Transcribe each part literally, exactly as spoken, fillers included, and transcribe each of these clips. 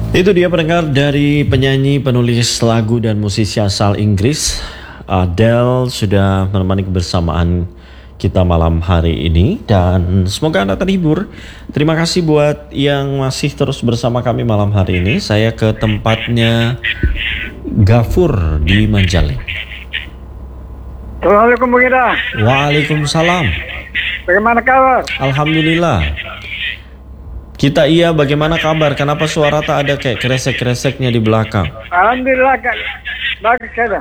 Itu dia pendengar dari penyanyi, penulis lagu dan musisi asal Inggris Adele sudah menemani kebersamaan kita malam hari ini dan semoga Anda terhibur. Terima kasih buat yang masih terus bersama kami malam hari ini. Saya ke tempatnya Gafur di Manjaling. Assalamualaikum Bung Ida. Waalaikumsalam. Bagaimana kabar? Alhamdulillah. Kita iya, bagaimana kabar? Kenapa suara tak ada kayak kresek-kreseknya di belakang? Alhamdulillah Kak. Bagus saja.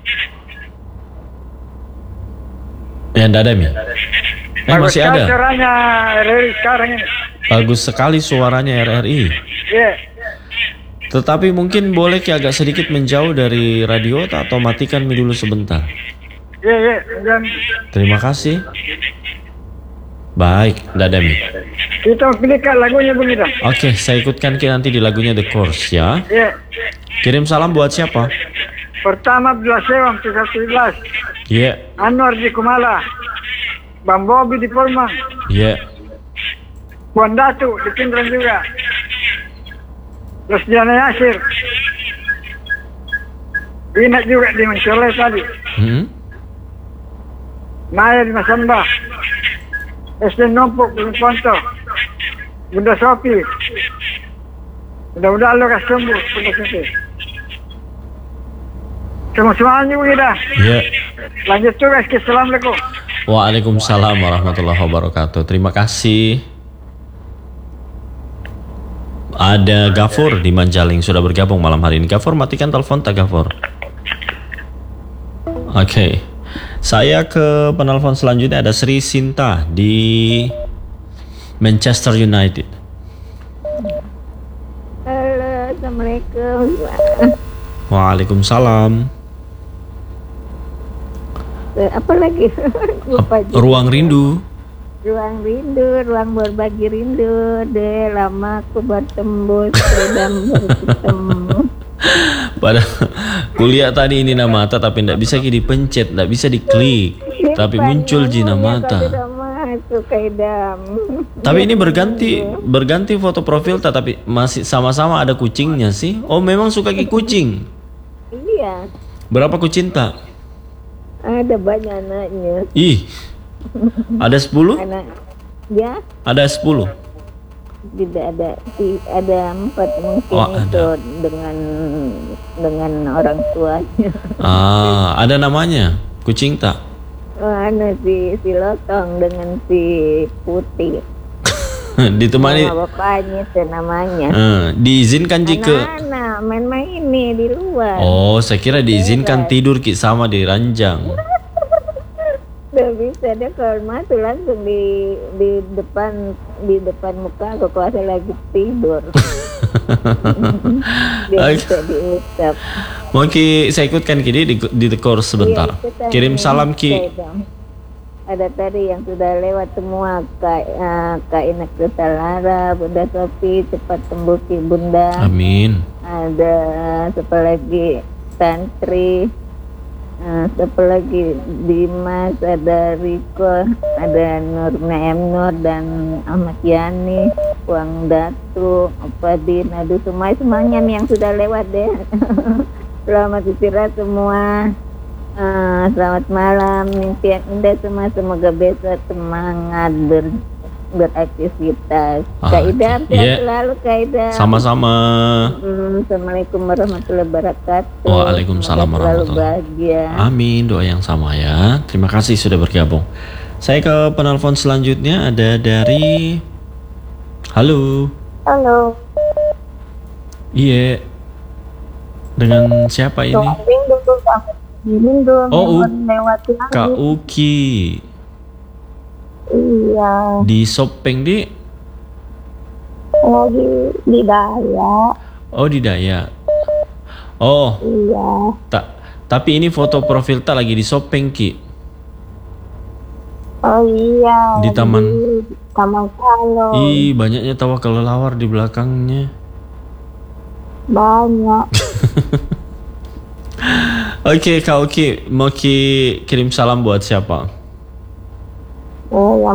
Ya, enggak ada Mi. Eh, Bagus masih sekali ada. suaranya R R I sekarang ini. Bagus sekali suaranya R R I. Iya. Tetapi mungkin boleh Ki agak sedikit menjauh dari radio atau matikan Mi dulu sebentar. Iya, iya. Dan Terima kasih. Baik, enggak ada Mi. kita pilihkan lagunya Bung Ida. Oke, saya ikutkan Ki nanti di lagunya The Course ya. Iya. Kirim salam buat siapa? Pertama Abdullah Sewang tiga belas. Iya, Anwar di Kumala. Bang Bobi di Polman. iya. Puan Datu di Pindrang juga. Terus Diana Yasir. Binat juga di Mencoleh tadi. Hmm? Maya di Masamba. S D Nompok di Ponto. Bunda Sopi. Mudah-mudahan lo kasih sembuh. Bunda Sopi. Semua-semuanya Bung Ida. Iya. Lanjut tugas. Assalamualaikum. Waalaikumsalam warahmatullahi wabarakatuh. Terima kasih. Ada Gafur di Manjaling sudah bergabung malam hari ini. Gafur, matikan telepon tak Gafur? Oke. Saya ke penelpon selanjutnya, ada Sri Sinta di Manchester United. Halo, Assalamualaikum. Waalaikumsalam. Eh, Apa lagi? Lupa juga. Ruang rindu. Ruang rindu, ruang berbagi rindu. De lama ku bertembus dan bertemu. Pada kuliah tadi ini nama mata tapi tidak bisa dipencet, tidak bisa diklik, tapi muncul Jina mata. Tapi ini berganti berganti foto profil tapi masih sama-sama ada kucingnya sih. Oh, memang suka ki kucing. Iya, Berapa kucing tak? ada banyak anaknya. Ih. Ada sepuluh? Anak ya Ada sepuluh. tidak ada i- ada empat mungkin Oh, itu ada. dengan dengan orang tuanya. Ah, ada namanya. Kucing tak? Oh, anu si si Lotong dengan si Putih. Ditemani Nama bapaknya itu namanya. eh, diizinkan jika Anak-anak main-main ini di luar. Oh, saya kira diizinkan tidur ki sama di ranjang. Udah bisa deh kalau masuk langsung di di depan di depan muka aku kuasa lagi tidur. Dia Oke. bisa diusap. Mau ki saya ikutkan ki di di The Course sebentar. Iya, ikutan Kirim nih. salam Oke, ki. dong. Ada tadi yang sudah lewat semua, Kak uh, Kak Inek Lara, Bunda Sofi, cepat sembuh Ki Bunda. Amin. Ada siapa lagi, Tantri, uh, siapa lagi, Dimas, ada Riko, ada Nurna M Nur dan Ahmad Yani, Wang Datu, Opadin, aduh semua semuanya nih yang sudah lewat deh. Selamat istirahat semua. Uh, selamat malam, mimpi yang indah semua, semoga besok semangat ber, beraktivitas. Ah, Kak Idam, sehat iya. selalu Kak Idam. Sama-sama. Hmm, Assalamualaikum warahmatullahi wabarakatuh. Waalaikumsalam Semoga selalu warahmatullahi. bahagia. Amin, doa yang sama ya. Terima kasih sudah bergabung. Saya ke penelpon selanjutnya, ada dari Halo. Halo. Iya. Dengan siapa ini? Rindu, rindu, Oh, U- lewati Kak Uki. Iya, Di Sopeng di lagi di Daya. Oh, di Dayak. Oh, Iya. tak. Tapi ini foto profil tak lagi di Sopeng ki. Oh iya. Di taman. Taman Kalo. Ih, banyaknya tawa kelelawar di belakangnya. Banyak. Oke, Kak Uki, mau ki kirim salam buat siapa? Oh, yang